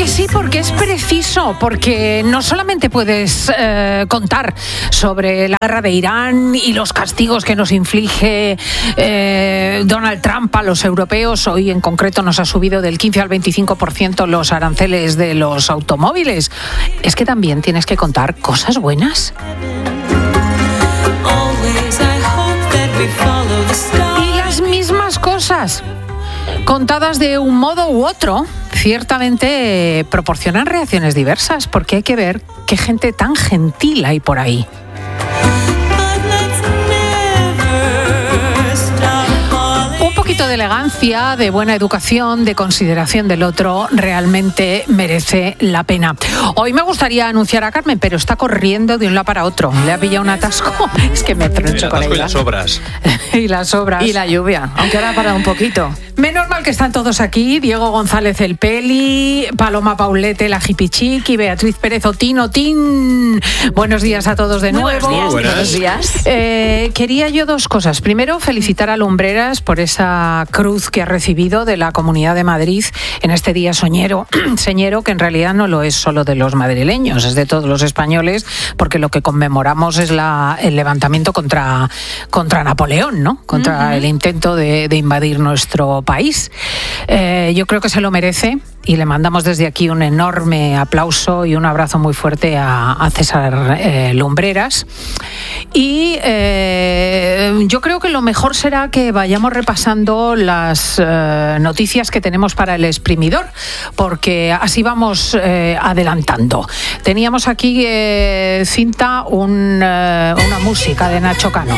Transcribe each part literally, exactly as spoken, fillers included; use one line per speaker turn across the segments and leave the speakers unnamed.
que sí, porque es preciso, porque no solamente puedes eh, contar sobre la guerra de Irán y los castigos que nos inflige eh, Donald Trump a los europeos. Hoy en concreto nos ha subido del quince al veinticinco por ciento los aranceles de los automóviles. Es que también tienes que contar cosas buenas. Y las mismas cosas, contadas de un modo u otro, ciertamente eh, proporcionan reacciones diversas, porque hay que ver qué gente tan gentil hay por ahí. Un poquito de elegancia, de buena educación, de consideración del otro, realmente merece la pena. Hoy me gustaría anunciar a Carmen, pero está corriendo de un lado para otro. Le ha pillado un atasco. Es que me troncho con ella.
Y las obras.
Y las obras.
Y la lluvia, aunque ahora ha parado un poquito.
Menos mal que están todos aquí. Diego González el Peli, Paloma Paulete la Jipichiqui, Beatriz Pérez Otín Otín. Buenos días a todos de
Muy
nuevo.
buenos días.
Buenas.
Buenos días.
Eh, quería yo dos cosas. Primero, felicitar a Lumbreras por esa cruz que ha recibido de la Comunidad de Madrid en este día soñero, señero, que en realidad no lo es solo de los madrileños, es de todos los españoles, porque lo que conmemoramos es la, el levantamiento contra, contra Napoleón, ¿no? Contra uh-huh. el intento de, de invadir nuestro país. Eh, yo creo que se lo merece y le mandamos desde aquí un enorme aplauso y un abrazo muy fuerte a, a César eh, Lumbreras. Y eh, yo creo que lo mejor será que vayamos repasando las eh, noticias que tenemos para el exprimidor, porque así vamos eh, adelantando. Teníamos aquí, eh, Cinta, un, eh, una música de Nacho Cano.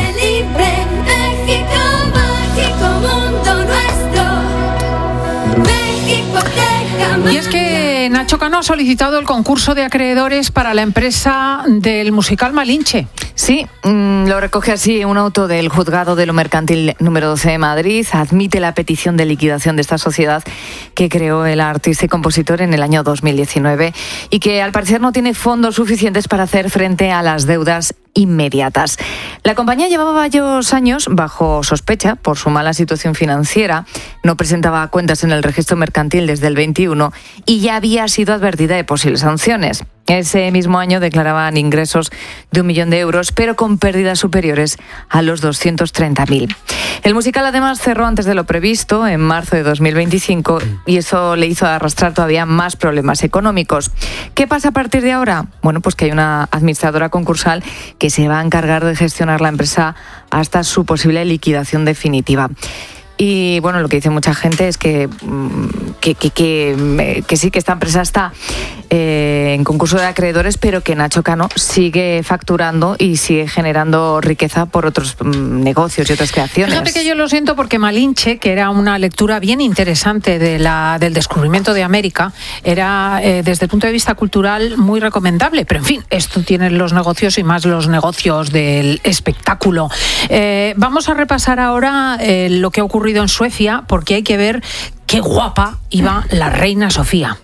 Y es que Nacho Cano ha solicitado el concurso de acreedores para la empresa del musical Malinche.
Sí, mmm, lo recoge así un auto del Juzgado de lo Mercantil número doce de Madrid. Admite la petición de liquidación de esta sociedad que creó el artista y compositor en el año dos mil diecinueve y que al parecer no tiene fondos suficientes para hacer frente a las deudas inmediatas. La compañía llevaba varios años bajo sospecha por su mala situación financiera, no presentaba cuentas en el registro mercantil desde el veintiuno y ya había sido advertida de posibles sanciones. Ese mismo año declaraban ingresos de un millón de euros, pero con pérdidas superiores a los doscientos treinta mil. El musical además cerró antes de lo previsto, en marzo de dos mil veinticinco, y eso le hizo arrastrar todavía más problemas económicos. ¿Qué pasa a partir de ahora? Bueno, pues que hay una administradora concursal que se va a encargar de gestionar la empresa hasta su posible liquidación definitiva. Y bueno, lo que dice mucha gente es que, que, que, que, que sí, que esta empresa está eh, en concurso de acreedores, pero que Nacho Cano sigue facturando y sigue generando riqueza por otros mm, negocios y otras creaciones.
Fíjate que yo lo siento porque Malinche, que era una lectura bien interesante de la, del descubrimiento de América, era eh, desde el punto de vista cultural muy recomendable. Pero en fin, esto tienen los negocios y más los negocios del espectáculo. Eh, vamos a repasar ahora eh, lo que ha ocurrido en Suecia, porque hay que ver qué guapa iba la reina Sofía.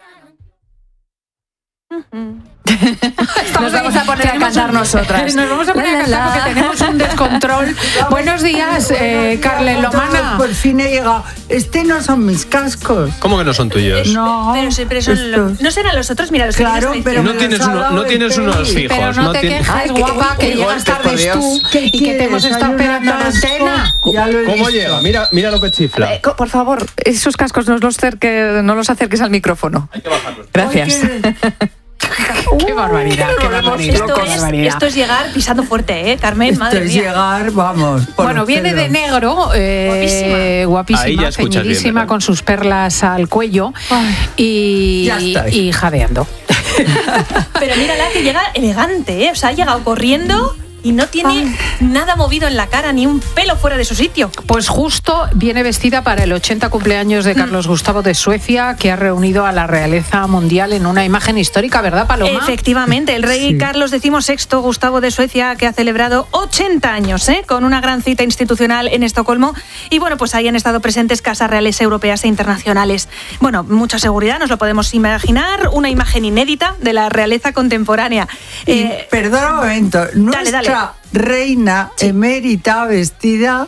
Nos vamos a poner a cantar un, nosotras.
Nos vamos a poner la, la, a cantar porque tenemos un descontrol. Buenos días, eh, Carles Lomana.
Por fin he llegado. Este no son mis cascos.
¿Cómo que no son tuyos?
No.
Pero siempre son los, no serán los otros, mira los
claro,
que
pero
no tienes, uno, no tienes unos fijos.
Pero no, no te quejes, Ay, guapa, que, que llegas tarde tú y que te hemos estado esperando en la antena.
¿Cómo llega? Mira, mira lo que chifla.
Eh, por favor, esos cascos no los, cerque, no los acerques al micrófono.
Hay que bajarlos.
Gracias.
Qué barbaridad, qué barbaridad.
Esto,
qué
es,
barbaridad.
esto es llegar pisando fuerte, ¿eh, Carmen?
Esto
Madre
es
mía.
llegar, vamos.
Bueno, viene de negro, eh, guapísima, guapísima ceñidísima, bien, con sus perlas al cuello. Ay, y, y jadeando.
Pero mírala que llega elegante, ¿eh? O sea, ha llegado corriendo y no tiene Ay. nada movido en la cara, ni un pelo fuera de su sitio.
Pues justo viene vestida para el ochenta cumpleaños de Carlos Gustavo de Suecia, que ha reunido a la realeza mundial en una imagen histórica, ¿verdad, Paloma?
Efectivamente, el rey sí. Carlos decimosexto Gustavo de Suecia, que ha celebrado ochenta años, ¿eh? Con una gran cita institucional en Estocolmo. Y bueno, pues ahí han estado presentes casas reales europeas e internacionales. Bueno, mucha seguridad, nos lo podemos imaginar, una imagen inédita de la realeza contemporánea.
Eh, Perdona un momento, nuestra dale, dale. reina sí. emérita vestida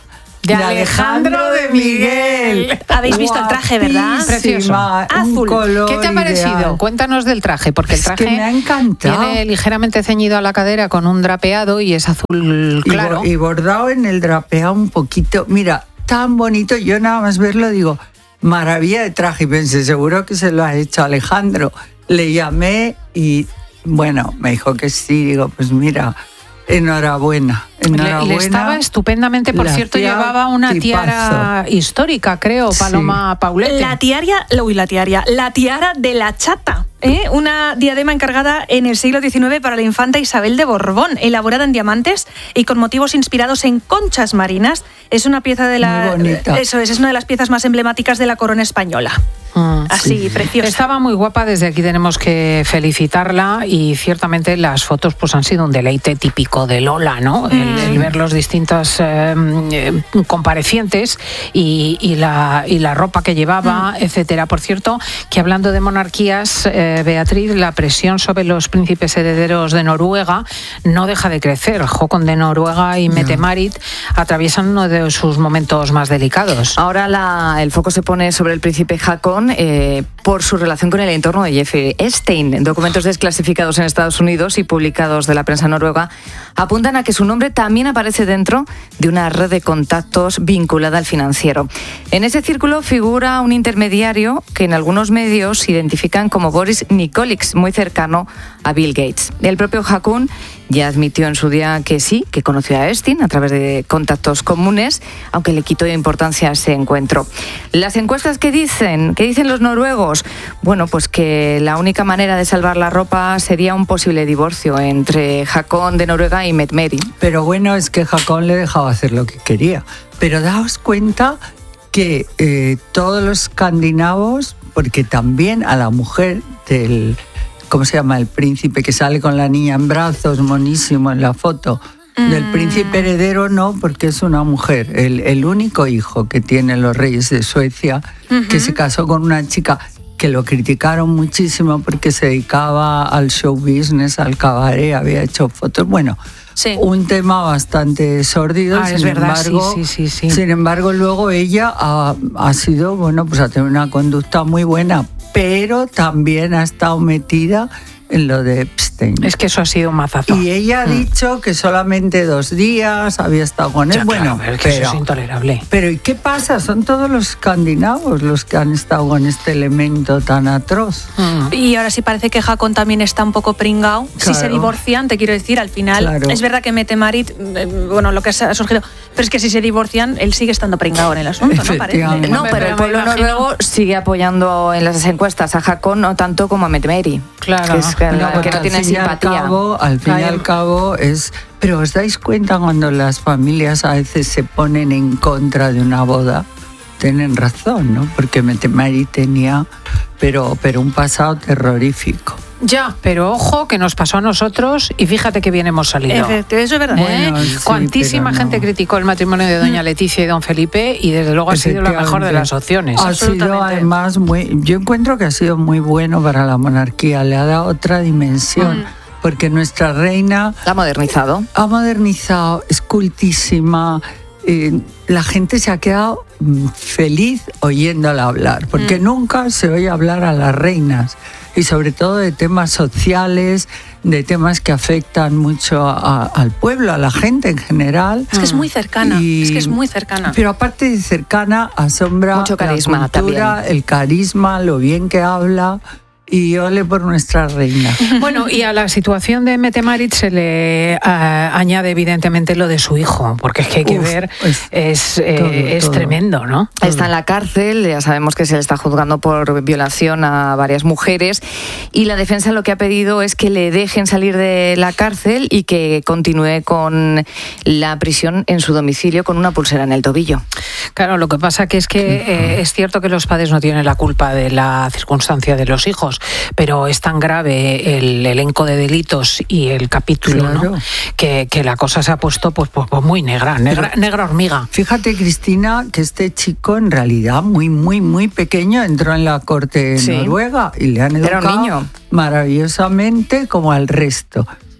De Alejandro de Miguel.
Habéis visto el traje, ¿verdad?
Precioso.
Azul.
¿Qué te ha parecido? Ideal. Cuéntanos del traje, porque el traje
es que me ha encantado.
Tiene ligeramente ceñido a la cadera con un drapeado y es azul claro.
Y, y bordado en el drapeado un poquito. Mira, tan bonito, yo nada más verlo digo, maravilla de traje. Y pensé, seguro que se lo ha hecho Alejandro. Le llamé y, bueno, me dijo que sí. Digo, pues mira... Enhorabuena, enhorabuena.
Le, le estaba estupendamente, por
la
cierto, llevaba una
tipazo.
tiara histórica, creo, Paloma
sí.
Paulete.
La tiara, uy, la tiara, la tiara de la chata, ¿eh? Una diadema encargada en el siglo diecinueve para la infanta Isabel de Borbón, elaborada en diamantes y con motivos inspirados en conchas marinas. Es una pieza de la, eso es, es una de las piezas más emblemáticas de la corona española. Mm, Así, sí. preciosa.
Estaba muy guapa, desde aquí tenemos que felicitarla y ciertamente las fotos pues han sido un deleite típico de Lola, ¿no? Mm. El, el ver los distintos eh, comparecientes y, y, la, y la ropa que llevaba, mm. etcétera. Por cierto, que hablando de monarquías, eh, Beatriz, la presión sobre los príncipes herederos de Noruega no deja de crecer. Håkon de Noruega y Mette-Marit no. atraviesan uno de sus momentos más delicados.
Ahora la, el foco se pone sobre el príncipe Håkon Eh, por su relación con el entorno de Jeffrey Epstein. Documentos desclasificados en Estados Unidos y publicados de la prensa noruega apuntan a que su nombre también aparece dentro de una red de contactos vinculada al financiero. En ese círculo figura un intermediario que en algunos medios identifican como Boris Nikolic, muy cercano a Bill Gates. El propio Håkon ya admitió en su día que sí, que conoció a Epstein a través de contactos comunes, aunque le quitó importancia a ese encuentro. Las encuestas que dicen, ¿qué dicen los noruegos? Bueno, pues que la única manera de salvar la ropa sería un posible divorcio entre Håkon de Noruega y Mette-Marit.
Pero bueno, es que Håkon le dejaba hacer lo que quería. Pero daos cuenta que eh, todos los escandinavos, porque también a la mujer del... ¿Cómo se llama? El príncipe que sale con la niña en brazos, monísimo en la foto. Mm. Del príncipe heredero no, porque es una mujer. El, el único hijo que tienen los reyes de Suecia, uh-huh. que se casó con una chica que lo criticaron muchísimo porque se dedicaba al show business, al cabaret, había hecho fotos. Bueno, sí. un tema bastante sórdido.
Ah,
sin
es verdad,
embargo,
sí, sí, sí, sí.
Sin embargo, luego ella ha, ha sido, bueno, pues ha tenido una conducta muy buena, pero también ha estado metida en lo de Epstein.
Es que eso ha sido un mazazo.
Y ella ha mm. dicho que solamente dos días había estado con él.
Ya,
bueno,
claro, pero, eso es intolerable.
Pero ¿y qué pasa? Son todos los escandinavos los que han estado con este elemento tan atroz.
Mm. Y ahora sí parece que Håkon también está un poco pringao. Claro. Si se divorcian, te quiero decir, al final, claro. es verdad que Mette-Marit, eh, bueno, lo que ha surgido, pero es que si se divorcian, él sigue estando pringao en el asunto, ¿no? Parece.
No, pero, pero el pueblo noruego sigue apoyando en las encuestas a Håkon, no tanto como a Mette-Marit.
Claro.
Que es que, no, la, que no tiene simpatía.
Al cabo, al fin y al cabo es... Pero ¿os dais cuenta cuando las familias a veces se ponen en contra de una boda? Tienen razón, ¿no? Porque Mette-Marit tenía pero, pero un pasado terrorífico.
Ya, pero ojo que nos pasó a nosotros y fíjate que bien hemos salido.
Efectivamente, eso es verdad.
¿Eh? Bueno, sí, cuantísima no. gente criticó el matrimonio de doña Leticia y don Felipe y desde luego ha sido la mejor de las opciones.
Ha sido además muy, yo encuentro que ha sido muy bueno para la monarquía, le ha dado otra dimensión. Mm. Porque nuestra reina...
La ha modernizado.
Ha modernizado, es cultísima. Eh, la gente se ha quedado feliz oyéndola hablar, porque mm. nunca se oye hablar a las reinas. Y sobre todo de temas sociales, de temas que afectan mucho a, al pueblo, a la gente en general.
Es que es muy cercana, y, es que es muy cercana.
Pero aparte de cercana, asombra
mucho carisma,
la cultura,
también.
el carisma, lo bien que habla. Y ole por nuestra reina.
Bueno, y a la situación de Mette-Marit se le uh, añade evidentemente lo de su hijo, porque es que hay que Uf, ver, pues, es, eh, todo, es todo. tremendo, ¿no?
Está en la cárcel, ya sabemos que se le está juzgando por violación a varias mujeres, y la defensa lo que ha pedido es que le dejen salir de la cárcel y que continúe con la prisión en su domicilio con una pulsera en el tobillo.
Claro, lo que pasa que es que eh, es cierto que los padres no tienen la culpa de la circunstancia de los hijos, pero es tan grave el elenco de delitos y el capítulo, claro. ¿no? que, que la cosa se ha puesto pues, pues, pues muy negra, negra, negra hormiga.
Fíjate, Cristina, que este chico en realidad muy, muy, muy pequeño entró en la corte
sí.
noruega y le han educado
Era un niño.
maravillosamente como al resto.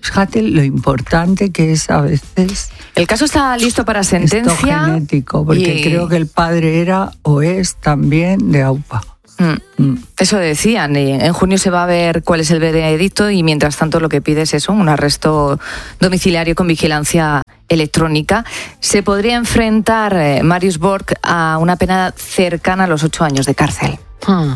Fíjate lo importante que es a veces.
El caso está listo para sentencia.
Esto genético, porque
y...
creo que el padre era o es también de AUPA.
Mm. Mm. Eso decían. En junio se va a ver cuál es el veredicto y mientras tanto lo que pide es eso, un arresto domiciliario con vigilancia electrónica. Se podría enfrentar eh, Marius Borg a una pena cercana a los ocho años de cárcel.
Hmm.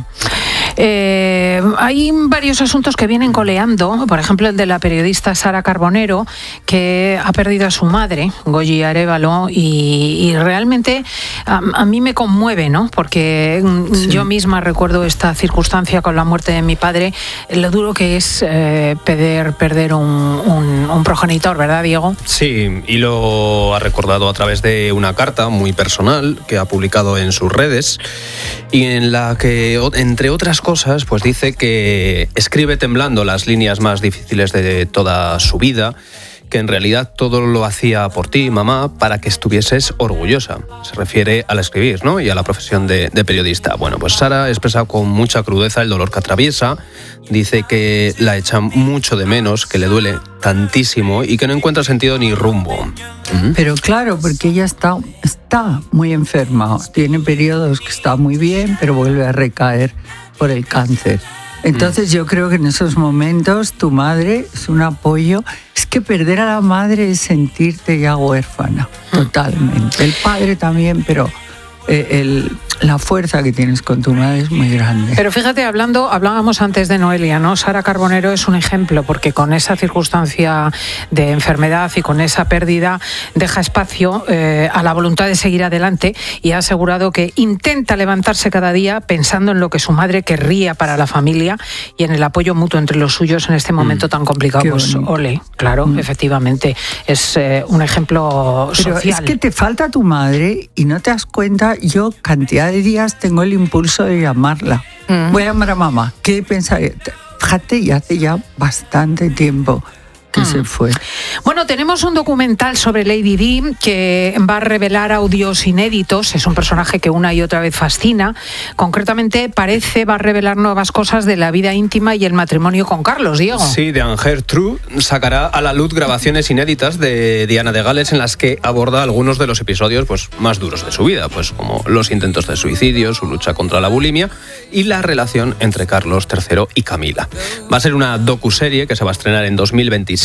Eh, hay varios asuntos que vienen coleando, por ejemplo el de la periodista Sara Carbonero, que ha perdido a su madre, Goyi Arévalo, y, y realmente a, a mí me conmueve, ¿no? Porque sí. Yo misma recuerdo esta circunstancia con la muerte de mi padre, lo duro que es eh, perder, perder un, un, un progenitor, ¿verdad, Diego?
Sí, y lo ha recordado a través de una carta muy personal que ha publicado en sus redes y en la que, entre otras cosas, pues dice que escribe temblando las líneas más difíciles de toda su vida, que en realidad todo lo hacía por ti, mamá, para que estuvieses orgullosa. Se refiere al escribir, ¿no? Y a la profesión de, de periodista. Bueno, pues Sara expresa con mucha crudeza el dolor que atraviesa, dice que la echa mucho de menos, que le duele tantísimo y que no encuentra sentido ni rumbo. ¿Mm?
Pero claro, porque ella está, está muy enferma, tiene periodos que está muy bien, pero vuelve a recaer por el cáncer. Entonces yo creo que en esos momentos tu madre es un apoyo. Es que perder a la madre es sentirte ya huérfana, totalmente. El padre también, pero eh, el, la fuerza que tienes con tu madre es muy grande.
Pero fíjate, hablando, hablábamos antes de Noelia, ¿no? Sara Carbonero es un ejemplo, porque con esa circunstancia de enfermedad y con esa pérdida deja espacio eh, a la voluntad de seguir adelante y ha asegurado que intenta levantarse cada día pensando en lo que su madre querría para la familia y en el apoyo mutuo entre los suyos en este momento mm, tan complicado. Pues ole, claro, mm. efectivamente, es eh, un ejemplo
Pero
social.
Es que te falta tu madre y no te das cuenta. Yo cantidad de días tengo el impulso de llamarla. Mm. Voy a llamar a mamá. ¿Qué pensaría? Fíjate, ya hace ya bastante tiempo que mm. se fue.
Bueno, tenemos un documental sobre Lady Di que va a revelar audios inéditos. Es un personaje que una y otra vez fascina. Concretamente, parece va a revelar nuevas cosas de la vida íntima y el matrimonio con Carlos, Diego.
Sí, de Anger True sacará a la luz grabaciones inéditas de Diana de Gales en las que aborda algunos de los episodios pues, más duros de su vida, pues como los intentos de suicidio, su lucha contra la bulimia y la relación entre Carlos tercero y Camila. Va a ser una docuserie que se va a estrenar en dos mil veintisiete,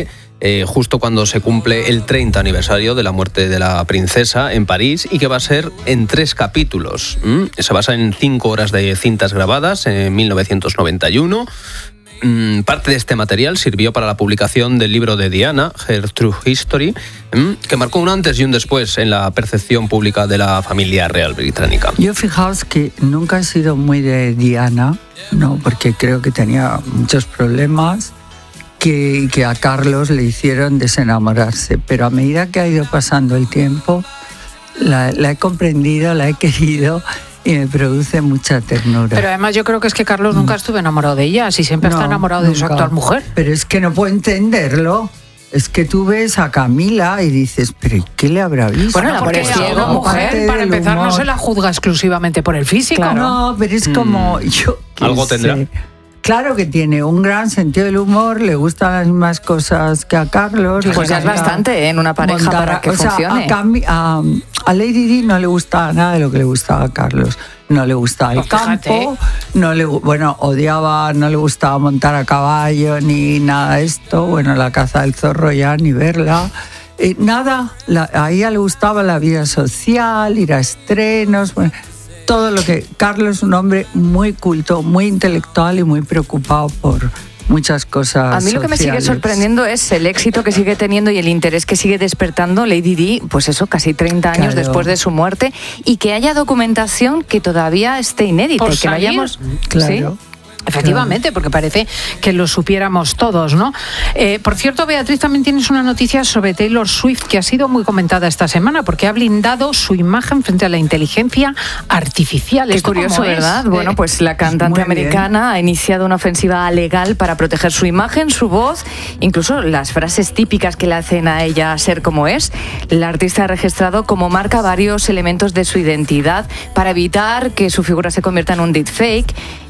eh, justo cuando se cumple el treinta aniversario de la muerte de la princesa en París y que va a ser en tres capítulos. ¿Mm? Se basa en cinco horas de cintas grabadas en mil novecientos noventa y uno. Mm, parte de este material sirvió para la publicación del libro de Diana, Her True History, mm, que marcó un antes y un después en la percepción pública de la familia real británica.
Yo fijaos que nunca he sido muy de Diana, no, porque creo que tenía muchos problemas que, que a Carlos le hicieron desenamorarse, pero a medida que ha ido pasando el tiempo la, la he comprendido, la he querido y me produce mucha ternura.
Pero además yo creo que es que Carlos nunca estuvo enamorado de ella, si siempre no, está enamorado nunca. de su actual mujer.
Pero es que no puedo entenderlo. Es que tú ves a Camila y dices, ¿pero qué le habrá visto?
Bueno, la porque a una mujer, para empezar, humor. no se la juzga exclusivamente por el físico.
Claro. No, pero es como... Mm. yo
Algo tendrá.
Sé. Claro que tiene un gran sentido del humor, le gustan las mismas cosas que a Carlos.
Pues ya es bastante ¿eh? en una pareja montar, para que
o sea,
funcione.
A, Cami, a, a Lady Di no le gustaba nada de lo que le gustaba a Carlos. No le gustaba el campo, no le, bueno, odiaba, no le gustaba montar a caballo ni nada de esto. Bueno, la caza del zorro ya ni verla. Eh, nada, la, a ella le gustaba la vida social, ir a estrenos, bueno, todo lo que... Carlos es un hombre muy culto, muy intelectual y muy preocupado por muchas cosas.
A mí lo que
sociales.
me sigue sorprendiendo es el éxito que sigue teniendo y el interés que sigue despertando Lady Di, pues eso, casi treinta años claro. después de su muerte, y que haya documentación que todavía esté inédita.
Por
y que
salir,
vayamos,
claro.
¿sí?
Efectivamente, claro. porque parece que lo supiéramos todos, ¿no? Eh, por cierto, Beatriz, también tienes una noticia sobre Taylor Swift que ha sido muy comentada esta semana porque ha blindado su imagen frente a la inteligencia artificial.
Es curioso, ¿verdad? Eh, bueno, pues la cantante americana bien. ha iniciado una ofensiva legal para proteger su imagen, su voz, incluso las frases típicas que le hacen a ella ser como es. La artista ha registrado como marca varios elementos de su identidad para evitar que su figura se convierta en un deepfake.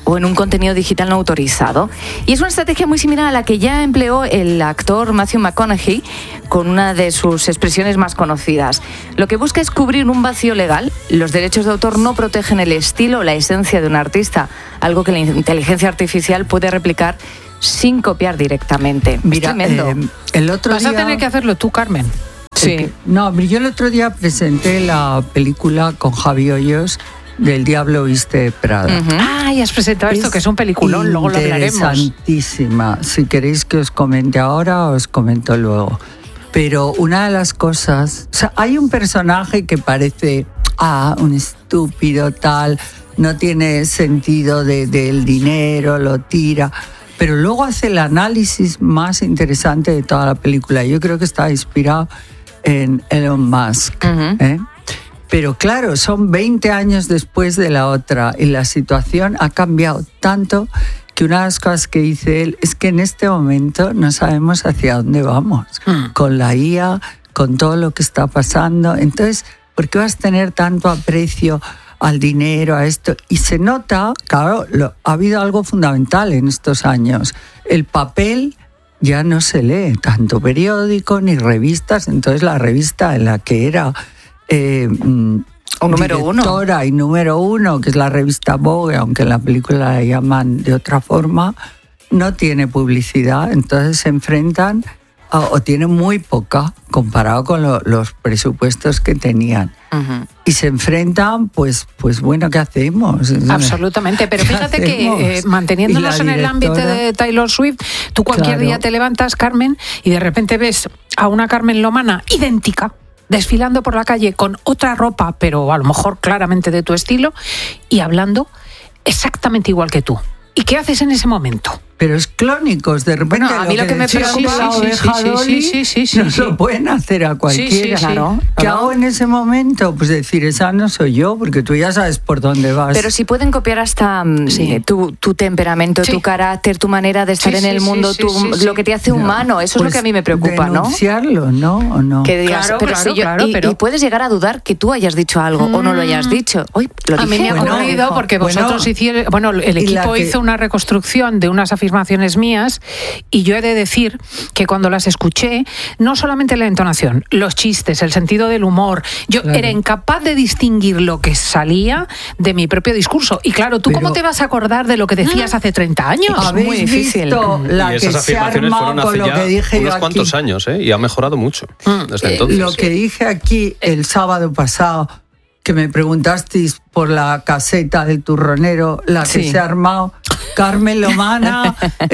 o en un contenido digital no autorizado. Y es una estrategia muy similar a la que ya empleó el actor Matthew McConaughey con una de sus expresiones más conocidas. Lo que busca es cubrir un vacío legal. Los derechos de autor no protegen el estilo o la esencia de un artista, algo que la inteligencia artificial puede replicar sin copiar directamente.
Mira,
es tremendo.
Eh, el otro
Vas
día...
a tener que hacerlo tú, Carmen.
Sí.
Que, no, yo el otro día presenté la película con Javi Hoyos del Diablo Viste Prada.
Uh-huh.
Ah, ya has presentado esto, que es un peliculón, luego lo hablaremos.
Interesantísima. Si queréis que os comente ahora, os comento luego. Pero una de las cosas... O sea, hay un personaje que parece, ah, un estúpido tal, no tiene sentido de, del dinero, lo tira... Pero luego hace el análisis más interesante de toda la película. Yo creo que está inspirado en Elon Musk.
Uh-huh.
¿eh? Pero claro, son veinte años después de la otra y la situación ha cambiado tanto que una de las cosas que dice él es que en este momento no sabemos hacia dónde vamos. Uh-huh. Con la I A, con todo lo que está pasando. Entonces, ¿por qué vas a tener tanto aprecio al dinero, a esto? Y se nota, claro, lo, ha habido algo fundamental en estos años. El papel ya no se lee, tanto periódico ni revistas. Entonces la revista en la que era eh,
un número
directora
uno.
y número uno, que es la revista Vogue, aunque en la película la llaman de otra forma, no tiene publicidad. Entonces se enfrentan, a, o tiene muy poca, comparado con lo, los presupuestos que tenían. Uh-huh. Y se enfrentan, pues, pues bueno, ¿qué hacemos?
Absolutamente, pero fíjate que eh, manteniéndonos en el ámbito de Taylor Swift, tú cualquier claro. día te levantas, Carmen, y de repente ves a una Carmen Lomana idéntica, desfilando por la calle con otra ropa, pero a lo mejor claramente de tu estilo, y hablando exactamente igual que tú. ¿Y qué haces en ese momento?
Pero es clónicos, de repente
bueno, a mí lo, lo que, que me preocupa
la oveja Dolly, sí, sí, sí, sí, no sí. lo pueden hacer a cualquiera.
Sí, sí, claro.
¿Qué claro. hago en ese momento? Pues decir, esa no soy yo, porque tú ya sabes por dónde vas.
Pero si pueden copiar hasta sí. tu, tu temperamento, sí. tu carácter, tu manera de estar sí, en el mundo, sí, tu, sí, sí, lo que te hace no. humano, eso pues es lo que a mí me preocupa,
denunciarlo,
¿no?
¿no? ¿O no?
Que digas,
claro,
pero
claro,
si yo,
claro,
y,
pero...
y puedes llegar a dudar que tú hayas dicho algo mm. o no lo hayas dicho. Hoy lo dije.
A mí me ha
bueno,
ocurrido porque vosotros bueno, hicieron, bueno, el equipo que... hizo una reconstrucción de unas afirmaciones mías y yo he de decir que cuando las escuché, no solamente la entonación, los chistes, el sentido del humor, yo claro. era incapaz de distinguir lo que salía de mi propio discurso. Y claro, ¿tú Pero, cómo te vas a acordar de lo que decías hace treinta años?
Es muy difícil. La
y esas
que
afirmaciones fueron hace ya dije unos cuantos aquí. años, ¿eh? Y ha mejorado mucho desde
eh,
entonces.
Lo que dije aquí el sábado pasado, que me preguntasteis por la caseta del turronero, la que sí. se ha armado, Carmen Lomana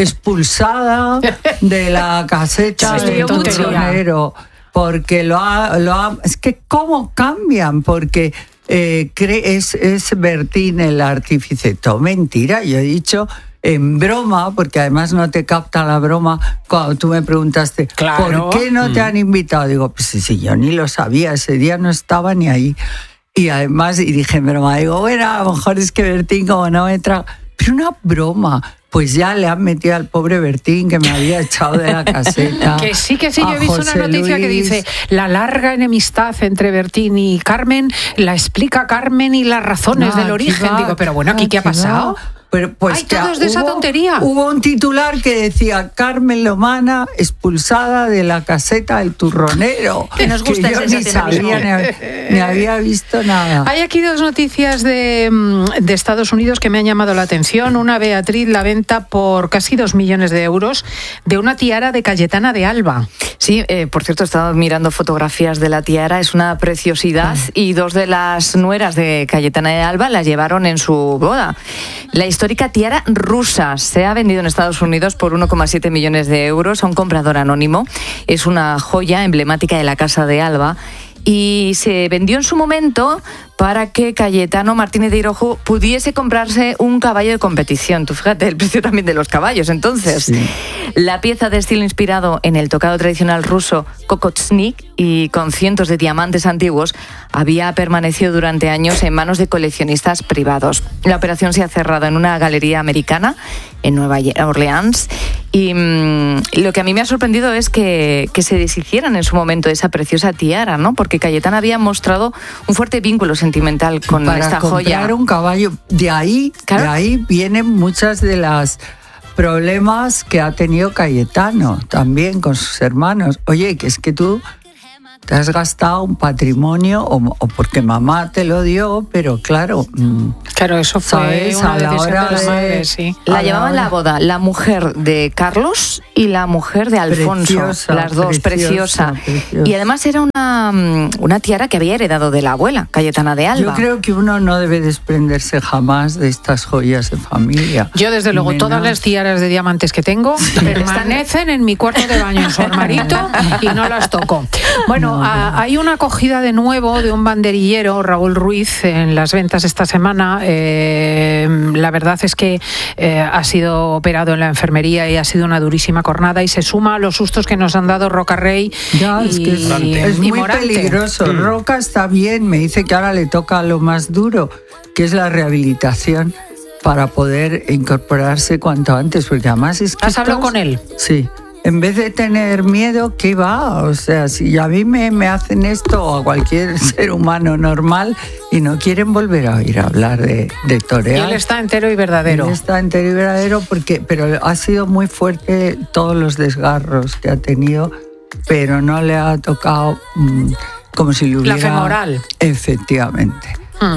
expulsada de la caseta sí, del turronero, porque lo ha, lo ha... Es que ¿cómo cambian? Porque eh, cree, es, es Bertín el artífice. Todo mentira, yo he dicho... en broma, porque además no te capta la broma, cuando tú me preguntaste, claro. ¿por qué no te han invitado? Digo, pues sí, yo ni lo sabía, ese día no estaba ni ahí. Y además, y dije en broma, digo, bueno, a lo mejor es que Bertín como no me trae... Pero una broma, pues ya le han metido al pobre Bertín que me había echado de la caseta.
Que sí, que sí, yo he visto
José
una noticia
Luis.
que dice la larga enemistad entre Bertín y Carmen, la explica Carmen y las razones
no,
del origen.
Va,
Digo, pero bueno, ¿aquí qué ha pasado?
Pero, pues,
Ay, todos de
hubo,
esa tontería.
Hubo un titular que decía Carmen Lomana expulsada de la caseta del turronero.
Que nos gusta
que yo
ese
ni sabía, ni, ni había visto nada.
Hay aquí dos noticias de, de Estados Unidos que me han llamado la atención. Una, Beatriz, la venta por casi dos millones de euros de una tiara de Cayetana de Alba.
Sí, eh, por cierto, he estado mirando fotografías de la tiara, es una preciosidad mm. y dos de las nueras de Cayetana de Alba la llevaron en su boda. La histórica tiara rusa se ha vendido en Estados Unidos por uno coma siete millones de euros a un comprador anónimo. Es una joya emblemática de la Casa de Alba y se vendió en su momento para que Cayetano Martínez de Irojo pudiese comprarse un caballo de competición. Tú fíjate el precio también de los caballos. Entonces, sí. La pieza de estilo inspirado en el tocado tradicional ruso Kokotsnik y con cientos de diamantes antiguos había permanecido durante años en manos de coleccionistas privados. La operación se ha cerrado en una galería americana en Nueva Orleans Y mmm, lo que a mí me ha sorprendido es que, que se deshicieran en su momento de esa preciosa tiara, ¿no? Porque Cayetana había mostrado un fuerte vínculo sentimental con
Para
esta joya.
comprar un caballo. De ahí, claro. de ahí vienen muchas de las problemas que ha tenido Cayetano también con sus hermanos. Oye, que es que tú te has gastado un patrimonio o, o porque mamá te lo dio, pero claro...
Claro, eso fue
¿sabes?
una
a la
decisión
hora
de la
de,
madre, sí.
La llevaban a la boda la mujer de Carlos y la mujer de Alfonso,
preciosa,
las dos, preciosa,
preciosa, preciosa.
Y además era una, una tiara que había heredado de la abuela, Cayetana de Alba.
Yo creo que uno no debe desprenderse jamás de estas joyas de familia.
Yo, desde luego, Menos... todas las tiaras de diamantes que tengo permanecen en mi cuarto de baño en su armarito y no las toco. Bueno, no, a, hay una acogida de nuevo de un banderillero, Raúl Ruiz, en las ventas esta semana. Eh, la verdad es que eh, ha sido operado en la enfermería y ha sido una durísima cornada y se suma a los sustos que nos han dado Roca Rey
ya,
y,
es, que es,
y,
es
y
muy
Morante.
Peligroso.
Mm.
Roca está bien, me dice que ahora le toca lo más duro, que es la rehabilitación para poder incorporarse cuanto antes, porque además es que...
¿Has hablado con él?
Sí. En vez de tener miedo, ¿qué va? O sea, si a mí me, me hacen esto o a cualquier ser humano normal y no quieren volver a oír hablar de, de torear.
Y él está entero y verdadero.
Él está entero y verdadero, porque, pero ha sido muy fuerte todos los desgarros que ha tenido, pero no le ha tocado mmm, como si le hubiera...
La femoral.
Efectivamente.
Hmm.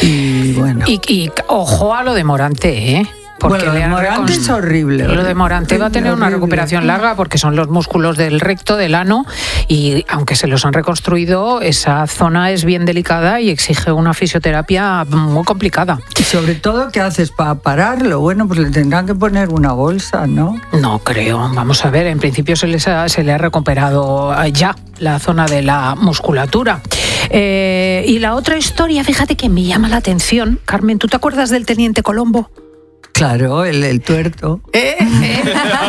Y bueno.
Y, y ojo a lo de Morante, ¿eh?
Porque bueno, lo de Morante es horrible.
Lo de Morante va a tener una recuperación larga porque son los músculos del recto, del ano, y aunque se los han reconstruido, esa zona es bien delicada y exige una fisioterapia muy complicada.
Y sobre todo, ¿qué haces para pararlo? Bueno, pues le tendrán que poner una bolsa, ¿no?
No creo. Vamos a ver, en principio se, les ha, se le ha recuperado ya la zona de la musculatura. Eh, y la otra historia, fíjate que me llama la atención. Carmen, ¿tú te acuerdas del teniente Colombo?
Claro, el, el tuerto.
¿Eh? ¿Eh?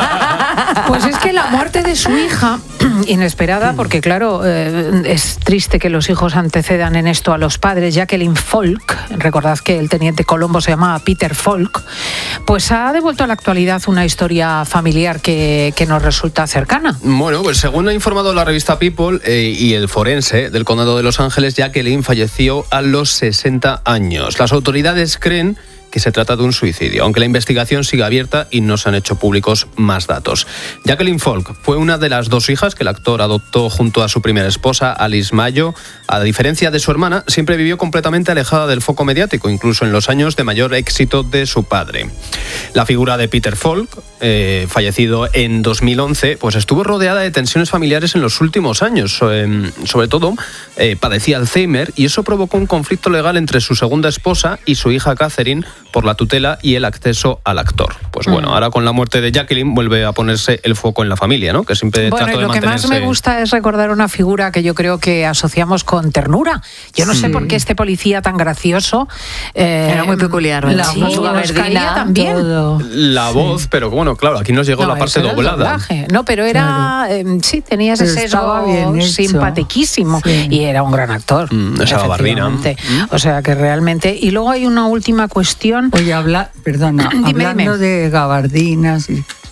Pues es que la muerte de su hija, inesperada, porque claro, eh, es triste que los hijos antecedan en esto a los padres. Jacqueline Falk, recordad que el teniente Colombo se llamaba Peter Falk, pues ha devuelto a la actualidad una historia familiar que, que nos resulta cercana.
Bueno, pues según ha informado la revista People eh, y el forense del condado de Los Ángeles, Jacqueline falleció a los sesenta años. Las autoridades creen que se trata de un suicidio, aunque la investigación sigue abierta y no se han hecho públicos más datos. Jacqueline Falk fue una de las dos hijas que el actor adoptó junto a su primera esposa, Alice Mayo. A diferencia de su hermana, siempre vivió completamente alejada del foco mediático, incluso en los años de mayor éxito de su padre. La figura de Peter Falk, eh, fallecido en dos mil once, pues estuvo rodeada de tensiones familiares en los últimos años. Eh, sobre todo, eh, padecía Alzheimer y eso provocó un conflicto legal entre su segunda esposa y su hija Catherine por la tutela y el acceso al actor. Pues bueno, mm. ahora con la muerte de Jacqueline vuelve a ponerse el foco en la familia, ¿no? Que siempre
bueno,
trató
y lo
de mantenerse...
que más me gusta es recordar una figura que yo creo que asociamos con ternura. Yo no sí. sé por qué este policía tan gracioso...
Eh, Era muy peculiar, ¿verdad?
La sí, voz también.
Todo.
La
sí.
voz, pero bueno, claro, aquí nos llegó
no,
la parte doblada.
No, pero era... Claro. Eh, sí, tenía ese sesgo simpatiquísimo. Sí. Y era un gran actor.
Mm, esa gabardina.
Mm. O sea que realmente... Y luego hay una última cuestión...
Oye, habla... Perdona,
dime,
hablando
dime.
de gabardinas,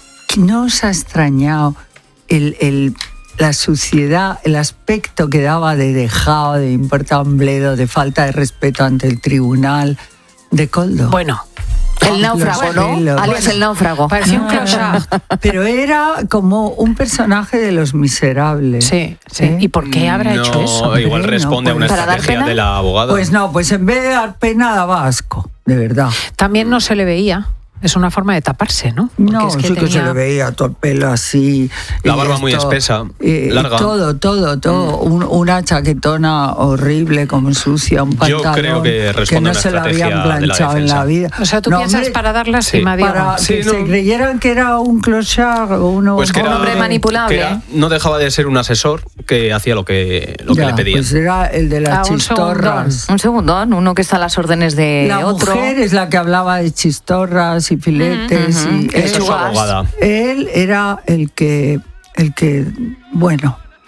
¿no os ha extrañado el, el, la suciedad, el aspecto que daba de dejado, de importar un bledo, de falta de respeto ante el tribunal de Koldo?
Bueno.
El náufrago, ¿no? Pelos. Alias el náufrago.
Parecía un clochard.
Pero era como un personaje de Los Miserables.
Sí, sí. ¿Eh? ¿Y por qué habrá
no,
hecho eso?
Igual responde no, pues, a una estrategia de la abogada.
Pues no, pues en vez de dar pena daba asco, de verdad.
También no se le veía. Es una forma de taparse, ¿no?
Porque no, es que sí tenía... que se le veía todo el pelo así.
La barba esto, muy espesa,
eh,
larga.
Todo, todo, todo. Mm. Un, una chaquetona horrible, como sucia, un pantalón.
Yo creo que responde
que no se la habían planchado
la
en la vida.
O sea, tú
no,
piensas
hombre,
para dar la
sí.
cima, Diego.
Para
sí,
que
no.
se creyeran que era un clochard o uno,
pues que
un
era,
hombre manipulable.
Que era, no dejaba de ser un asesor que hacía lo que, lo
ya,
que le pedían.
Pues era el de las
ah,
chistorras.
Un segundón, uno que está a las órdenes de
la
otro.
La mujer es la que hablaba de chistorras y filetes.
Uh-huh.
Y
Esa es su abogada.
Él era el que, el que, bueno,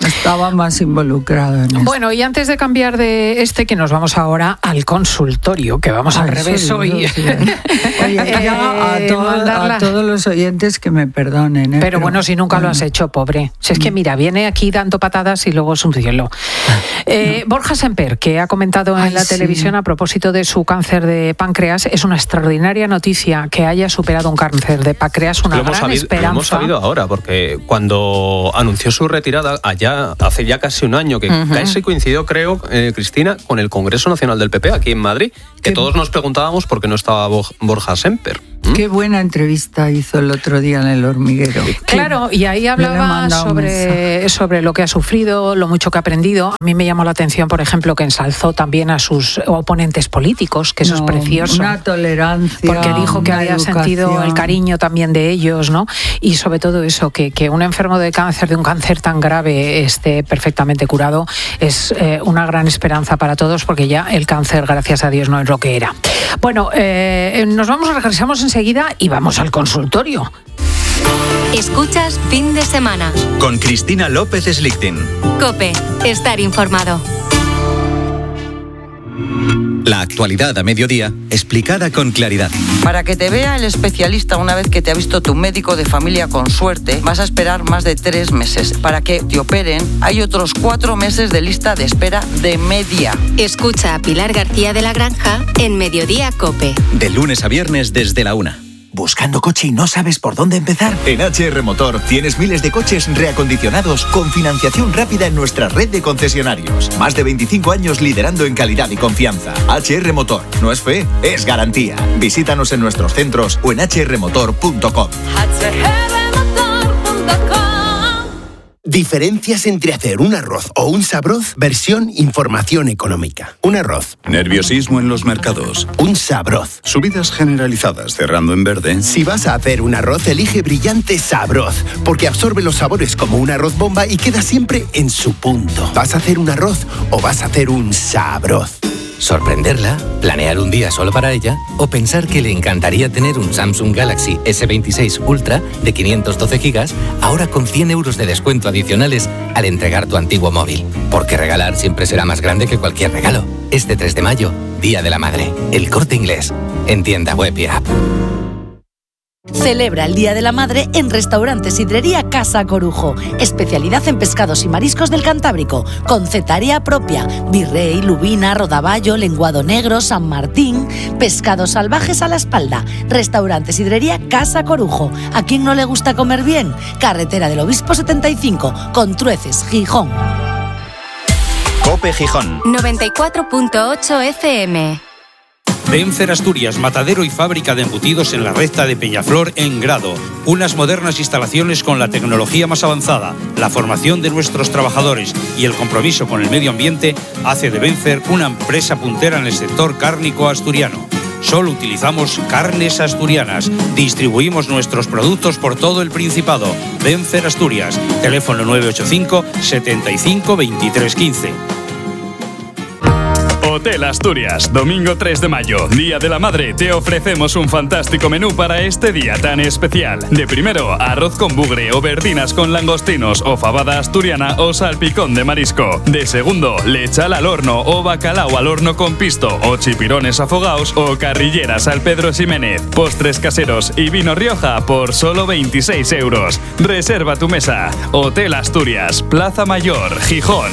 Estaba más involucrado en eso.
Bueno, y antes de cambiar de este, que nos vamos ahora al consultorio, que vamos al, al revés hoy.
Sí. Oye, ya a, todo, a todos los oyentes que me perdonen. ¿eh?
Pero, Pero bueno, si nunca bueno. lo has hecho, pobre. Si es que mira, viene aquí dando patadas y luego es un cielo. Eh, no. Borja Semper, que ha comentado en Ay, la sí. televisión a propósito de su cáncer de páncreas, es una extraordinaria noticia que haya superado un cáncer de páncreas, una
lo
gran
hemos sabido,
esperanza.
Lo hemos sabido ahora, porque cuando anunció su retirada allá hace ya casi un año, que uh-huh. casi coincidió, creo, eh, Cristina, con el Congreso Nacional del P P aquí en Madrid, que Qué... todos nos preguntábamos por qué no estaba Borja Semper. ¿Mm?
Qué buena entrevista hizo el otro día en El Hormiguero.
Claro, y ahí hablaba sobre, sobre lo que ha sufrido, lo mucho que ha aprendido. A mí me llamó la atención, por ejemplo, que ensalzó también a sus oponentes políticos, que eso no, es precioso.
Una tolerancia.
Porque dijo que había educación. sentido el cariño también de ellos, ¿no? Y sobre todo eso, que, que un enfermo de cáncer, de un cáncer tan grave, esté perfectamente curado, es eh, una gran esperanza para todos, porque ya el cáncer, gracias a Dios, no es lo que era. Bueno, eh, nos vamos, regresamos enseguida y vamos al consultorio.
Escuchas Fin de Semana
con Cristina López Slichting.
COPE, estar informado.
La actualidad a mediodía, explicada con claridad.
Para que te vea el especialista una vez que te ha visto tu médico de familia con suerte, vas a esperar más de tres meses. Para que te operen, hay otros cuatro meses de lista de espera de media.
Escucha a Pilar García de la Granja en Mediodía COPE.
De lunes a viernes desde la una.
¿Buscando coche y no sabes por dónde empezar?
En H R Motor tienes miles de coches reacondicionados con financiación rápida en nuestra red de concesionarios. Más de veinticinco años liderando en calidad y confianza. H R Motor. No es fe, es garantía. Visítanos en nuestros centros o en h r motor punto com.
Diferencias entre hacer un arroz o un sabroz. Versión información económica. Un arroz.
Nerviosismo en los mercados.
Un sabroz.
Subidas generalizadas cerrando en verde.
Si vas a hacer un arroz, elige Brillante Sabroz, porque absorbe los sabores como un arroz bomba y queda siempre en su punto. ¿Vas a hacer un arroz o vas a hacer un sabroz?
Sorprenderla, planear un día solo para ella o pensar que le encantaría tener un Samsung Galaxy ese veintiséis Ultra de quinientos doce gigas ahora con cien euros de descuento adicionales al entregar tu antiguo móvil. Porque regalar siempre será más grande que cualquier regalo. Este tres de mayo, Día de la Madre. El Corte Inglés. En tienda web y app.
Celebra el Día de la Madre en Restaurante Sidrería Casa Corujo. Especialidad en pescados y mariscos del Cantábrico, con cetaria propia, virrey, lubina, rodaballo, lenguado negro, San Martín, pescados salvajes a la espalda. Restaurante Sidrería Casa Corujo. ¿A quién no le gusta comer bien? Carretera del Obispo setenta y cinco, con Trueces, Gijón.
COPE Gijón.
noventa y cuatro punto ocho F M.
Vencer Asturias, matadero y fábrica de embutidos en la recta de Peñaflor en Grado. Unas modernas instalaciones con la tecnología más avanzada, la formación de nuestros trabajadores y el compromiso con el medio ambiente hace de Vencer una empresa puntera en el sector cárnico asturiano. Solo utilizamos carnes asturianas. Distribuimos nuestros productos por todo el Principado. Vencer Asturias. Teléfono nueve ocho cinco, setenta y cinco, veintitrés quince.
Hotel Asturias, domingo tres de mayo, Día de la Madre, te ofrecemos un fantástico menú para este día tan especial. De primero, arroz con bugre o verdinas con langostinos o fabada asturiana o salpicón de marisco. De segundo, lechal al horno o bacalao al horno con pisto o chipirones afogados o carrilleras al Pedro Ximénez. Postres caseros y vino Rioja por solo veintiséis euros. Reserva tu mesa. Hotel Asturias, Plaza Mayor, Gijón.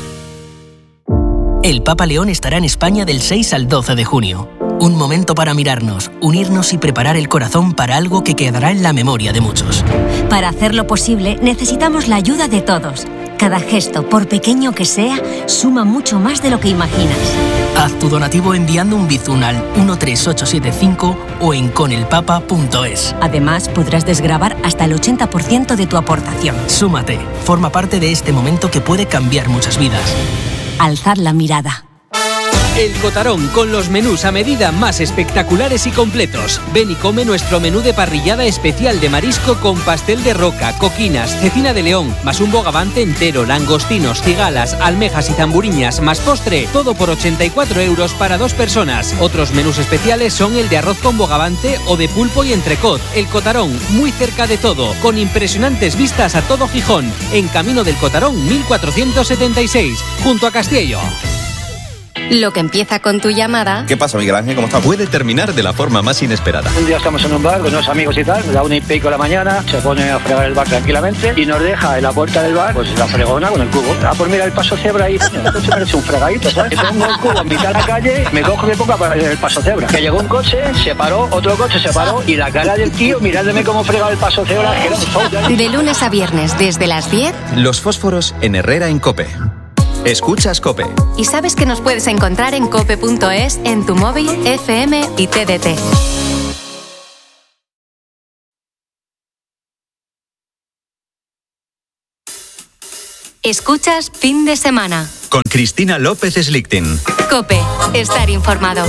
El Papa León estará en España del seis al doce de junio. Un momento para mirarnos, unirnos y preparar el corazón para algo que quedará en la memoria de muchos.
Para hacerlo posible, necesitamos la ayuda de todos. Cada gesto, por pequeño que sea, suma mucho más de lo que imaginas.
Haz tu donativo enviando un bizum al uno tres ocho siete cinco o en conelpapa punto es.
Además, podrás desgravar hasta el ochenta por ciento de tu aportación.
Súmate, forma parte de este momento que puede cambiar muchas vidas.
Alzar la mirada.
El Cotarón, con los menús a medida más espectaculares y completos. Ven y come nuestro menú de parrillada especial de marisco con pastel de roca, coquinas, cecina de león, más un bogavante entero, langostinos, cigalas, almejas y zamburiñas, más postre. Todo por ochenta y cuatro euros para dos personas. Otros menús especiales son el de arroz con bogavante o de pulpo y entrecot. El Cotarón, muy cerca de todo, con impresionantes vistas a todo Gijón. En Camino del Cotarón mil cuatrocientos setenta y seis, junto a Castillo.
Lo que empieza con tu llamada...
¿Qué pasa, Miguel Ángel? ¿Cómo estás? Puede terminar de la forma más inesperada.
Un día estamos en un bar con unos amigos y tal, nos da una y pico de la mañana, se pone a fregar el bar tranquilamente y nos deja en la puerta del bar, pues la fregona con el cubo. Ah, pues mira el paso cebra ahí, entonces merece un fregadito, ¿sabes? Yo pongo el cubo en mitad de la calle, me cojo y me pongo el paso cebra. Que llegó un coche, se paró, otro coche se paró y la cara del tío mirándome cómo fregaba el paso cebra, que era un show.
De lunes a viernes, desde las diez...
Los fósforos en Herrera en COPE. Escuchas COPE.
Y sabes que nos puedes encontrar en cope punto es, en tu móvil, F M y T D T. Escuchas Fin de Semana.
Con Cristina López Slichting.
COPE. Estar informado.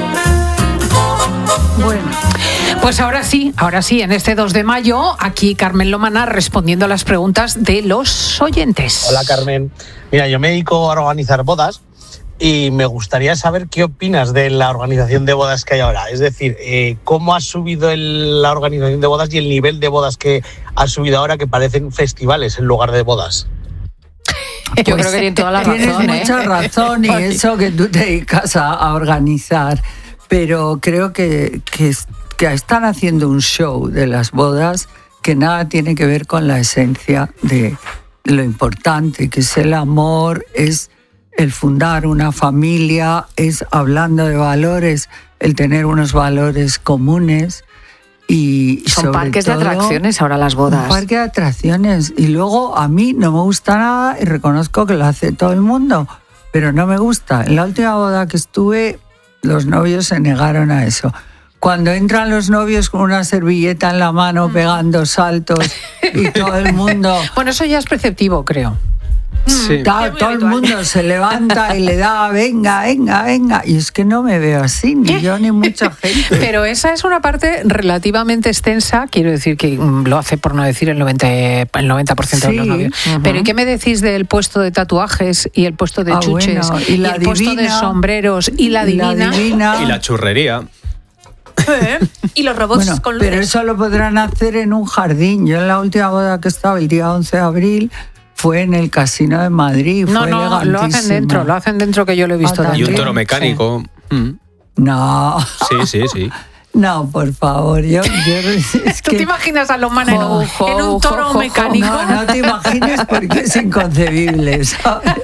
Bueno, pues ahora sí, ahora sí, en este dos de mayo, aquí Carmen Lomana respondiendo a las preguntas de los oyentes.
Hola, Carmen. Mira, yo me dedico a organizar bodas y me gustaría saber qué opinas de la organización de bodas que hay ahora. Es decir, eh, cómo ha subido el, la organización de bodas y el nivel de bodas que ha subido ahora, que parecen festivales en lugar de bodas.
Yo pues creo que tiene toda la razón.
Tienes
¿eh?
mucha razón y eso que tú te dedicas a, a organizar. Pero creo que, que, que están haciendo un show de las bodas que nada tiene que ver con la esencia de lo importante, que es el amor, es el fundar una familia, es hablando de valores, el tener unos valores comunes. Y
son
sobre
parques
todo,
de atracciones ahora las bodas.
Un parque de atracciones. Y luego a mí no me gusta nada y reconozco que lo hace todo el mundo, pero no me gusta. En la última boda que estuve, los novios se negaron a eso. Cuando entran los novios con una servilleta en la mano pegando saltos y todo el mundo...
Bueno, eso ya es preceptivo, creo.
Sí.
Todo, todo el mundo se levanta y le da venga, venga, venga. Y es que no me veo así, ni yo ni mucha gente.
Pero esa es una parte relativamente extensa, quiero decir que lo hace por no decir el noventa por ciento, el noventa por ciento sí, de los novios. Uh-huh. Pero ¿y qué me decís del puesto de tatuajes y el puesto de ah, chuches
bueno, y, la
y el
divina,
puesto de sombreros y la divina?
La divina.
Y la churrería.
¿Eh? Y los robots
bueno,
con luces.
Pero eso lo podrán hacer en un jardín. Yo en la última boda que estaba, el día once de abril, fue en el Casino de Madrid.
No,
fue
no, lo hacen dentro, lo hacen dentro, que yo lo he visto.
Ah,
y un toro mecánico.
Sí.
Mm.
No.
Sí, sí, sí.
No, por favor, yo... yo es
¿Tú
que,
te imaginas a Lomana en un,
jo,
en un toro
jo, jo,
mecánico?
No, no te imagines porque es inconcebible, ¿sabes?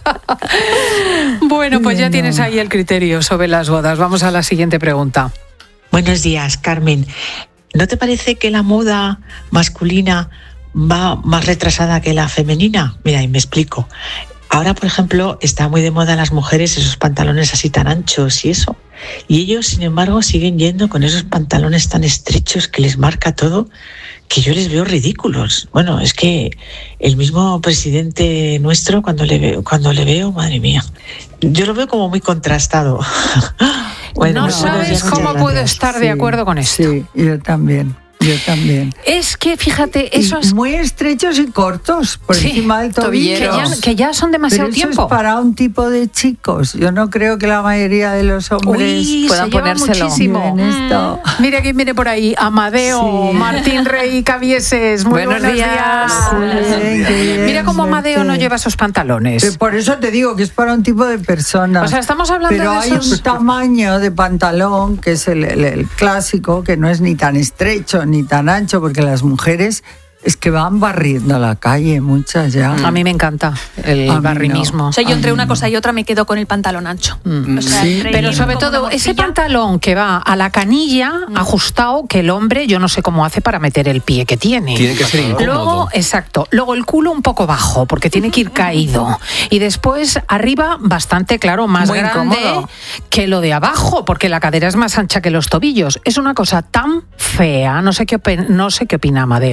Bueno, pues ya
no.
tienes ahí el criterio sobre las bodas. Vamos a la siguiente pregunta.
Buenos días, Carmen. ¿No te parece que la moda masculina va más retrasada que la femenina? Mira, y me explico. Ahora, por ejemplo, está muy de moda en las mujeres esos pantalones así tan anchos y eso. Y ellos, sin embargo, siguen yendo con esos pantalones tan estrechos que les marca todo, que yo les veo ridículos. Bueno, es que el mismo presidente nuestro, cuando le veo, cuando le veo, madre mía, yo lo veo como muy contrastado.
Bueno, no sabes cómo puedo estar de acuerdo con esto.
Sí, yo también. Yo también.
Es que, fíjate, esos...
Y muy estrechos y cortos, por sí, encima del tobillo.
Que ya, que ya son demasiado
Pero eso
tiempo.
Es para un tipo de chicos. Yo no creo que la mayoría de los hombres
Uy,
puedan ponérselo.
Muchísimo.
Esto.
Mm. Mira quién viene por ahí. Amadeo, sí. Martín Rey Cavieses. Muy buenos, buenos días. días.
Sí, bien,
Mira cómo Amadeo no lleva esos pantalones.
Pero por eso te digo que es para un tipo de personas.
O sea, estamos hablando
Pero
de
hay
esos...
un tamaño de pantalón que es el, el, el clásico, que no es ni tan estrecho ni tan ancho, porque las mujeres es que van barriendo la calle, muchas ya.
A mí me encanta el
a
barrimismo.
No. O sea, yo entre una
no.
cosa y otra me quedo con el pantalón ancho.
Mm.
O sea,
sí.
Pero sobre todo ese pantalón que va a la canilla mm. ajustado, que el hombre yo no sé cómo hace para meter el pie que tiene.
Tiene que ser incómodo.
Luego, exacto. Luego el culo un poco bajo, porque tiene que ir caído. Y después arriba bastante, claro, más
Muy
grande
incómodo.
que lo de abajo, porque la cadera es más ancha que los tobillos. Es una cosa tan fea. No sé qué opina, no sé qué opina Amadeo.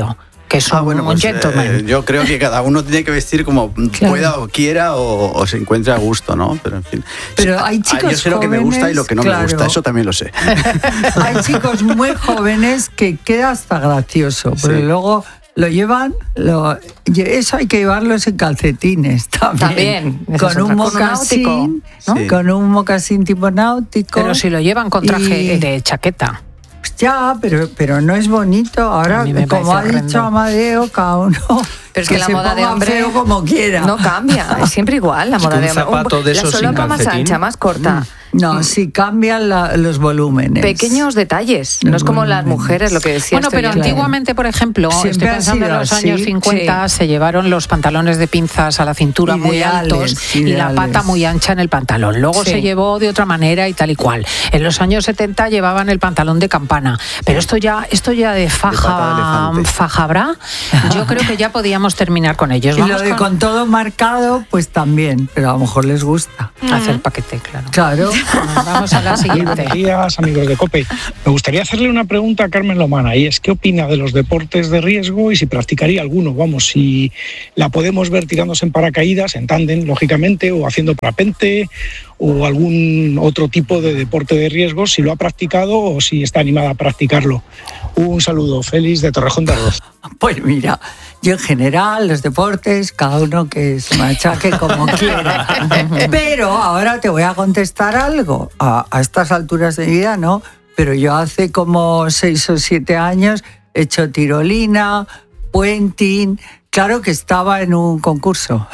que es
ah,
un,
bueno, pues,
un gentleman.
Eh, yo creo que cada uno tiene que vestir como claro. pueda o quiera o, o se encuentre a gusto, ¿no? Pero en fin.
Pero hay chicos jóvenes...
Yo sé lo que me gusta y lo que no claro. me gusta, eso también lo sé.
Hay chicos muy jóvenes que queda hasta gracioso, pero sí. luego... Lo llevan, lo, eso hay que llevarlos en calcetines también.
También.
Con un mocasín, ¿no? Sí. Con un mocasín tipo náutico.
Pero si lo llevan con traje y... de chaqueta.
Pues ya, pero, pero no es bonito. Ahora, como ha horrendo. dicho Amadeo, cada uno...
Pero es que, que la
se
moda de hombre
feo como quiera.
No cambia, es siempre igual la moda de hombre.
Un, de
la solapa más ancha, más corta.
No, mm. sí cambian la, los volúmenes.
Pequeños detalles, los no es como volúmenes. Las mujeres, lo que decías.
Bueno, pero antiguamente, por ejemplo, siempre estoy pensando en los años así, cincuenta, sí. se llevaron los pantalones de pinzas a la cintura ideales, muy altos ideales. y la pata muy ancha en el pantalón. Luego sí. se llevó de otra manera y tal y cual. En los años setenta llevaban el pantalón de campana. Pero esto ya, esto ya de faja, de faja bra, yo creo que ya podíamos terminar con ellos.
Y lo de con... con todo marcado, pues también, pero a lo mejor les gusta.
Mm. Hacer paquete, claro.
Claro.
Vamos a la siguiente.
Buenos días, amigos de COPE. Me gustaría hacerle una pregunta a Carmen Lomana, y es ¿qué opina de los deportes de riesgo y si practicaría alguno? Vamos, si la podemos ver tirándose en paracaídas, en tándem, lógicamente, o haciendo parapente, o algún otro tipo de deporte de riesgo, si lo ha practicado o si está animada a practicarlo. Un saludo, Félix de Torrejón de Ardoz.
Pues mira, yo en general, los deportes, cada uno que se machaque como quiera. Pero ahora te voy a contestar algo. A, a estas alturas de mi vida, ¿no? Pero yo hace como seis o siete años he hecho tirolina, puenting... Claro que estaba en un concurso.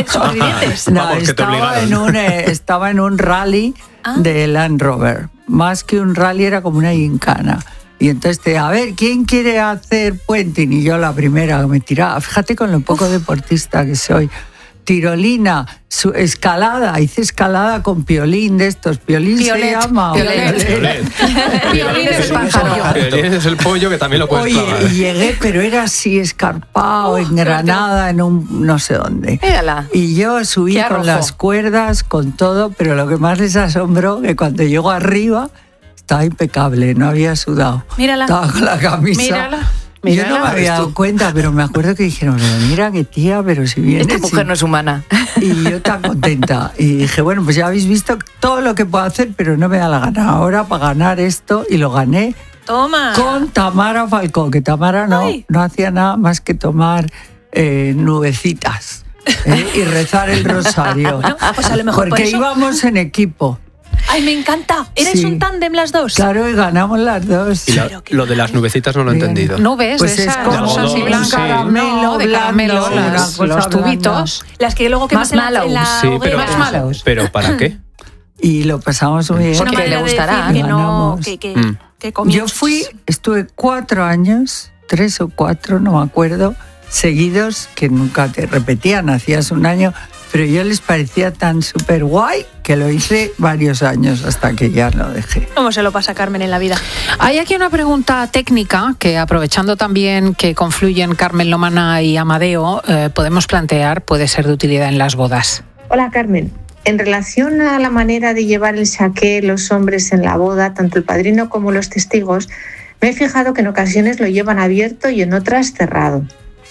no, estaba, en un, eh, estaba en un rally ah. de Land Rover. Más que un rally, era como una gincana. Y entonces te, a ver, ¿quién quiere hacer puenting? Y yo la primera que me tiraba. Fíjate con lo poco Uf. deportista que soy. Tirolina, su, escalada, hice escalada con piolín de estos. Piolín Piolet, se llama.
Piolet. Piolet.
Piolín es el pájaro.
Piolín es el pollo que también lo puedes
Oye,
clavar.
y llegué, pero era así escarpado, en Granada, en un no sé dónde.
Mírala.
Y yo subí con las cuerdas, con todo, pero lo que más les asombró, que cuando llego arriba, estaba impecable, no había sudado.
Mírala.
Estaba con la camisa.
Mírala.
Yo no me había dado cuenta, pero me acuerdo que dijeron, mira qué tía, pero si viene...
Esta mujer no es humana.
Y yo tan contenta. Y dije, bueno, pues ya habéis visto todo lo que puedo hacer, pero no me da la gana ahora para ganar esto. Y lo gané.
Toma.
Con Tamara Falcó, que Tamara no, no hacía nada más que tomar eh, nubecitas eh, y rezar el rosario.
Bueno, pues a lo mejor
porque
por eso...
íbamos en equipo.
¡Ay, me encanta! ¿Erais sí. un tándem las dos?
Claro, y ganamos las dos.
Y la, lo de las nubecitas no lo he Bien. entendido.
Nubes,
pues
de
es
esas
como
rosas y blancas,
sí. caramelo,
de caramelo, las, los tubitos.
Las que luego quemas en la, en la
sí, pero,
hoguera.
Más ¿Pero para qué?
Y lo pasamos muy bien.
Porque le gustará.
Que no, que, que, mm. que
Yo fui, estuve cuatro años, tres o cuatro, no me acuerdo, seguidos, que nunca te repetían, hacías un año... Pero yo les parecía tan súper guay que lo hice varios años hasta que ya lo dejé.
¿Cómo se lo pasa Carmen en la vida?
Hay aquí una pregunta técnica que, aprovechando también que confluyen Carmen Lomana y Amadeo, eh, podemos plantear, puede ser de utilidad en las bodas.
Hola Carmen, en relación a la manera de llevar el saqué los hombres en la boda, tanto el padrino como los testigos, me he fijado que en ocasiones lo llevan abierto y en otras cerrado.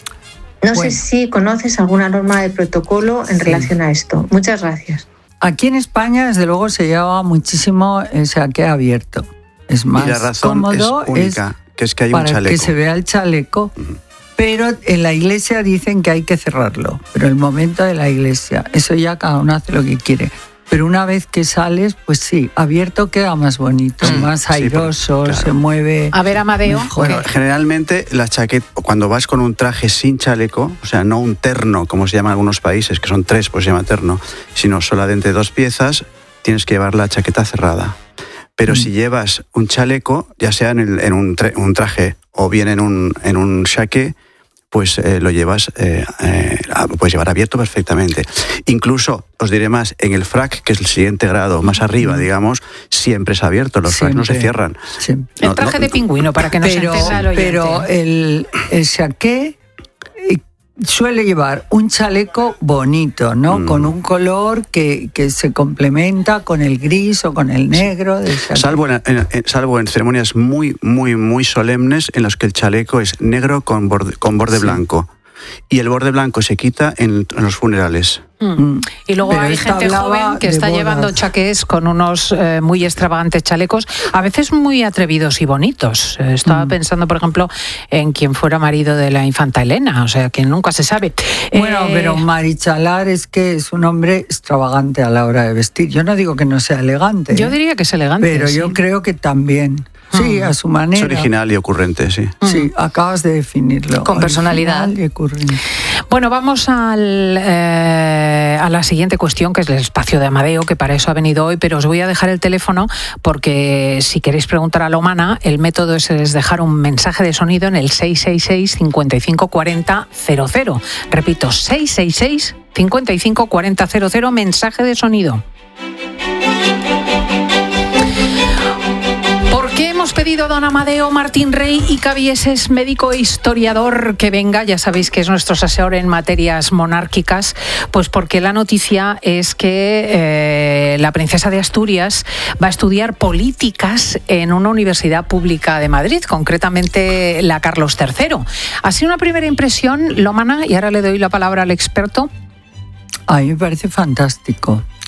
No bueno. sé si conoces alguna norma de protocolo en sí. relación a esto. Muchas gracias.
Aquí en España, desde luego, se lleva muchísimo el saqué abierto. Es más
y la razón
cómodo,
es única, es que es que hay
para
un chaleco.
que se vea el chaleco. Uh-huh. Pero en la iglesia dicen que hay que cerrarlo. Pero el momento de la iglesia, eso ya cada uno hace lo que quiere. Pero una vez que sales, pues sí, abierto queda más bonito, mm, más airoso, sí, claro. se mueve.
A ver, Amadeo.
Mejor. Bueno, generalmente la chaqueta, cuando vas con un traje sin chaleco, o sea, no un terno, como se llama en algunos países, que son tres, pues se llama terno, sino solamente dos piezas, tienes que llevar la chaqueta cerrada. Pero mm. si llevas un chaleco, ya sea en, el, en un, tra- un traje o bien en un, en un chaqué, pues eh, lo llevas, eh, eh, puedes llevar abierto perfectamente. Incluso, os diré más, en el frac, que es el siguiente grado, más arriba, digamos, siempre es abierto, los fracs no se cierran.
Siempre.
El traje no, no, de pingüino, para que no
pero,
se entienda el oyente.
Pero el, el chaqué suele llevar un chaleco bonito, ¿no? Mm. Con un color que, que se complementa con el gris o con el negro. Del
salvo, en, en, salvo en ceremonias muy, muy, muy solemnes en las que el chaleco es negro con borde, con borde sí. blanco. Y el borde blanco se quita en, en los funerales.
Mm. Y luego Pero hay gente joven que está bodas. llevando chaqués con unos eh, muy extravagantes chalecos, a veces muy atrevidos y bonitos. Estaba mm. pensando, por ejemplo, en quien fuera marido de la infanta Elena, o sea, que nunca se sabe.
Bueno,
eh...
pero Marichalar es que es un hombre extravagante a la hora de vestir. Yo no digo que no sea elegante.
Yo diría que es elegante.
Pero
sí.
yo creo que también. Sí, a su manera.
Es original y ocurrente, sí.
Sí, acabas de definirlo.
Con personalidad.
Y ocurrente.
Bueno, vamos al, eh, a la siguiente cuestión, que es el espacio de Amadeo, que para eso ha venido hoy, pero os voy a dejar el teléfono porque si queréis preguntar a la humana, el método es, es dejar un mensaje de sonido en el seis seis seis, cinco cinco cuatro cero cero cero. Repito, seis seis seis, cinco cinco cuatro cero cero cero, mensaje de sonido. Hemos pedido a don Amadeo Martín Rey y Cabieses, médico e historiador, que venga, ya sabéis que es nuestro asesor en materias monárquicas, pues porque la noticia es que eh, la princesa de Asturias va a estudiar políticas en una universidad pública de Madrid, concretamente la Carlos tercero. Ha sido una primera impresión, Lomana, y ahora le doy la palabra al experto.
A mí me parece fantástico.